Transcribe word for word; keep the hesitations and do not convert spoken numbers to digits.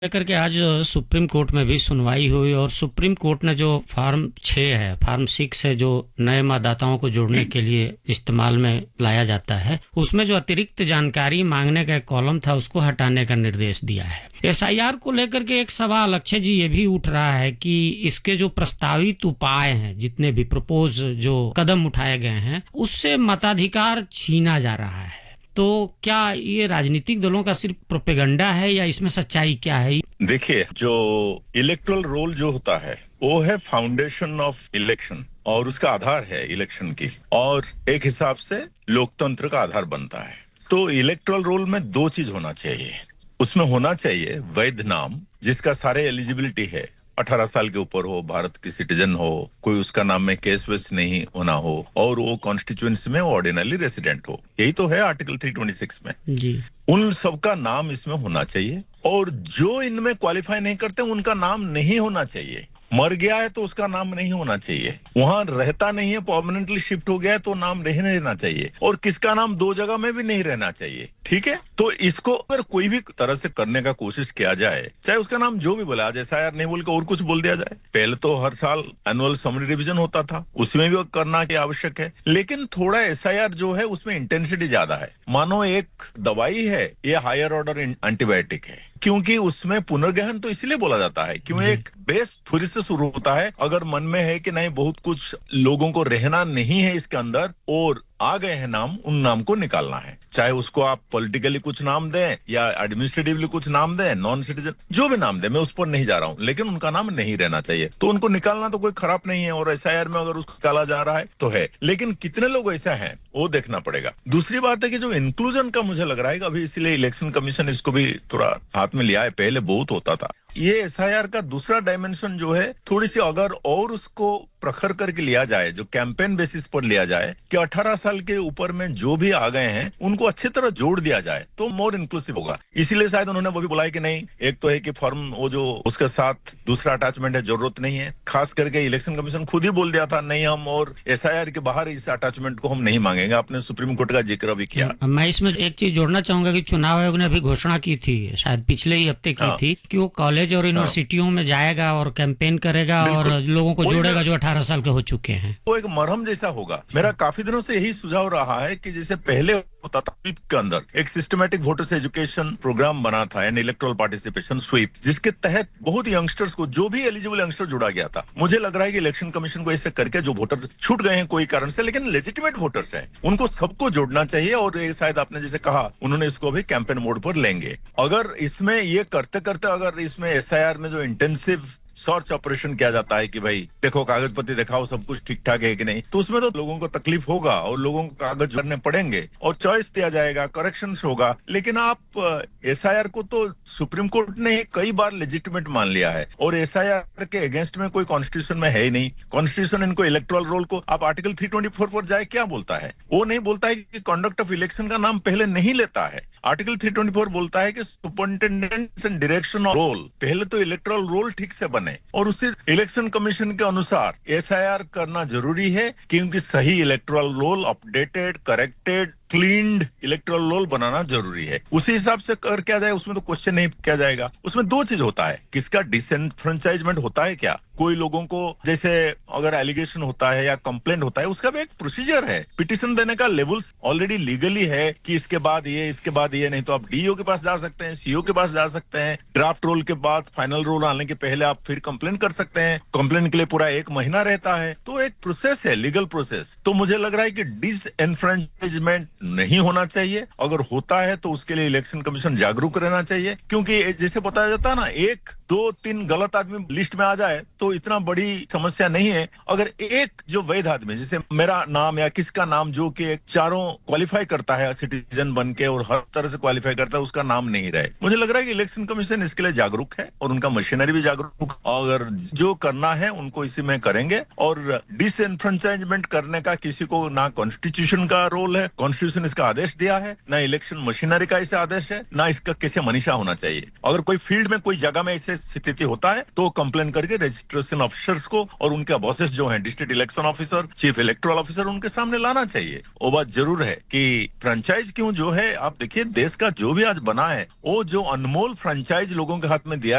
लेकर के आज सुप्रीम कोर्ट में भी सुनवाई हुई और सुप्रीम कोर्ट ने जो फार्म छः है, फार्म सिक्स है, जो नए मतदाताओं को जोड़ने के लिए इस्तेमाल में लाया जाता है, उसमें जो अतिरिक्त जानकारी मांगने का एक कॉलम था उसको हटाने का निर्देश दिया है। एसआईआर को लेकर के एक सवाल अक्षय जी ये भी उठ रहा है कि इसके जो प्रस्तावित उपाय हैं, जितने भी प्रपोज जो कदम उठाए गए हैं, उससे मताधिकार छीना जा रहा है। तो क्या ये राजनीतिक दलों का सिर्फ प्रोपेगेंडा है या इसमें सच्चाई क्या है? देखिए, जो इलेक्टोरल रोल जो होता है वो है फाउंडेशन ऑफ इलेक्शन और उसका आधार है इलेक्शन की, और एक हिसाब से लोकतंत्र का आधार बनता है। तो इलेक्टोरल रोल में दो चीज होना चाहिए। उसमें होना चाहिए वैध नाम जिसका सारे एलिजिबिलिटी है, अठारह साल के ऊपर हो, भारत की सिटीजन हो, कोई उसका नाम में केस वेस नहीं होना हो, और वो कॉन्स्टिट्यूएंसी में ऑर्डिनरी रेसिडेंट हो। यही तो है आर्टिकल तीन सौ छब्बीस में जी। उन सबका नाम इसमें होना चाहिए, और जो इनमें क्वालिफाई नहीं करते उनका नाम नहीं होना चाहिए। मर गया है तो उसका नाम नहीं होना चाहिए, वहां रहता नहीं है, परमानेंटली शिफ्ट हो गया है तो नाम नहीं रहना चाहिए, और किसका नाम दो जगह में भी नहीं रहना चाहिए। ठीक है, तो इसको अगर कोई भी तरह से करने का कोशिश किया जाए, चाहे उसका नाम जो भी बोला, जैसा यार नहीं बोल के और कुछ बोल दिया जाए। पहले तो हर साल एनुअल समरी रिवीजन होता था, उसमें भी करना के आवश्यक है, लेकिन थोड़ा एसआईआर जो है उसमें इंटेंसिटी ज्यादा है। मानो एक दवाई है, ये हायर ऑर्डर एंटीबायोटिक है, क्योंकि उसमें पुनर्गहन तो इसलिए बोला जाता है क्यों एक बेस फिर से शुरू होता है। अगर मन में है कि नहीं बहुत कुछ लोगों को रहना नहीं है इसके अंदर और आ गए हैं नाम, उन नाम को निकालना है। चाहे उसको आप पॉलिटिकली कुछ नाम दें या एडमिनिस्ट्रेटिवली कुछ नाम दें, नॉन सिटीजन जो भी नाम दें, मैं उस पर नहीं जा रहा हूं, लेकिन उनका नाम नहीं रहना चाहिए। तो उनको निकालना तो कोई खराब नहीं है, और एसआईआर में अगर उसको निकाला जा रहा है तो है, लेकिन कितने लोग ऐसा हैं वो देखना पड़ेगा। दूसरी बात है कि जो इंक्लूजन का मुझे लग रहा है कि अभी इसलिए इलेक्शन कमीशन इसको भी थोड़ा हाथ में लिया है, पहले बहुत होता था। ये एसआईआर का दूसरा डायमेंशन जो है, थोड़ी सी अगर और उसको प्रखर करके लिया जाए, जो कैंपेन बेसिस पर लिया जाए कि अठारह साल के ऊपर में जो भी आ गए हैं उनको अच्छी तरह जोड़ दिया जाए, तो मोर इंक्लूसिव होगा। इसीलिए शायद उन्होंने वो भी बुलाया कि नहीं, एक तो है कि फॉर्म वो जो उसके साथ दूसरा अटैचमेंट है, जरूरत नहीं है। खास करके इलेक्शन कमीशन खुद ही बोल दिया था नहीं, हम और एसआईआर के बाहर इस अटैचमेंट को हम नहीं मांगेंगे। आपने सुप्रीम कोर्ट का जिक्र भी किया। मैं इसमें एक चीज जोड़ना चाहूंगा कि चुनाव आयोग ने अभी घोषणा की थी, शायद पिछले ही हफ्ते की हाँ। थी कि वो कॉलेज और यूनिवर्सिटियों में जाएगा और कैंपेन करेगा और लोगों को जोड़ेगा जो अठारह साल के हो चुके हैं। वो एक मरहम जैसा होगा। मेरा काफी दिनों से यही सुझाव रहा है कि जैसे पहले होता था स्वीप के अंदर एक सिस्टमैटिक वोटर्स एजुकेशन प्रोग्राम बना था, यानी इलेक्टोरल पार्टिसिपेशन स्वीप, जिसके तहत बहुत यंगस्टर्स को, जो भी एलिजिबल यंगस्टर जुड़ा गया था। मुझे लग रहा है कि इलेक्शन कमीशन को ऐसे करके जो वोटर छूट गए हैं कोई कारण से, लेकिन लेजिटिमेट वोटर्स हैं, उनको सबको जोड़ना चाहिए। और ये शायद आपने जैसे कहा, उन्होंने इसको भी कैंपेन मोड पर लेंगे। अगर इसमें ये करते करते अगर इसमें एसआईआर में जो इंटेंसिव सर्च ऑपरेशन किया जाता है कि भाई देखो कागज पत्ती दिखाओ सब कुछ ठीक ठाक है कि नहीं, तो उसमें तो लोगों को तकलीफ होगा और लोगों को कागज भरने पड़ेंगे और चॉइस दिया जाएगा, करेक्शंस होगा। लेकिन आप एसआईआर को तो सुप्रीम कोर्ट ने कई बार लेजिटिमेट मान लिया है, और एसआईआर के अगेंस्ट में कोई कॉन्स्टिट्यूशन में है ही नहीं। कॉन्स्टिट्यूशन इनको इलेक्टोरल रोल को, आप आर्टिकल तीन सौ चौबीस पर जाए, क्या बोलता है? वो नहीं बोलता है कि कंडक्ट ऑफ इलेक्शन का नाम पहले नहीं लेता है। आर्टिकल तीन सौ चौबीस बोलता है कि superintendent and direction of role, पहले तो इलेक्टोरल रोल ठीक से बने, और उसी इलेक्शन कमीशन के अनुसार एसआईआर करना जरूरी है, क्योंकि सही electoral roll, updated, corrected, cleaned electoral roll बनाना जरूरी है। उसी हिसाब से कर क्या जाए, उसमें तो क्वेश्चन नहीं किया जाएगा। उसमें दो चीज होता है, किसका डिसएनफ्रेंचाइजमेंट होता है, क्या कोई लोगों को, जैसे अगर एलिगेशन होता है या कंप्लेंट होता है, उसका भी एक प्रोसीजर है, पिटीशन देने का लेवल्स ऑलरेडी लीगली है कि इसके बाद ये, इसके बाद ये, नहीं तो आप डीओ के पास जा सकते हैं, सीओ के पास जा सकते हैं। ड्राफ्ट रोल के बाद फाइनल रोल आने के पहले आप फिर कंप्लेंट कर सकते हैं। कंप्लेंट के लिए पूरा एक महीना रहता है, तो एक प्रोसेस है, लीगल प्रोसेस। तो मुझे लग रहा है कि डिसएनफ्रेंचाइजमेंट नहीं होना चाहिए। अगर होता है तो उसके लिए इलेक्शन कमीशन जागरूक रहना चाहिए, क्योंकि जैसे बताया जाता है ना, एक दो तीन गलत आदमी लिस्ट में आ जाए तो इतना बड़ी समस्या नहीं है। अगर एक जो वैध आदमी, जैसे मेरा नाम या किसका नाम, जो कि चारों क्वालिफाई करता है सिटीजन बन के और हर तरह से क्वालिफाई करता है, उसका नाम नहीं रहे, मुझे लग रहा है कि इलेक्शन कमीशन इसके लिए जागरूक है और उनका मशीनरी भी जागरूक। अगर जो करना है उनको इसी में करेंगे, और डिसएनफ्रेंचाइजमेंट करने का किसी को ना कॉन्स्टिट्यूशन का रोल है, कॉन्स्टिट्यूशन इसका आदेश दिया है, ना इलेक्शन मशीनरी का इसे आदेश है, ना इसका किसी मनीषा होना चाहिए। अगर कोई फील्ड में कोई जगह में ऐसे स्थिति होता है तो कंप्लेन करके रजिस्ट्रेशन ऑफिसर्स को और उनके बॉसेस जो हैं, district election officer, chief electoral officer, उनके सामने लाना चाहिए। वो बात जरूर है कि फ्रेंचाइज क्यों जो है, आप देखिए देश का जो भी आज बना है, वो जो अनमोल फ्रेंचाइज लोगों के हाथ में दिया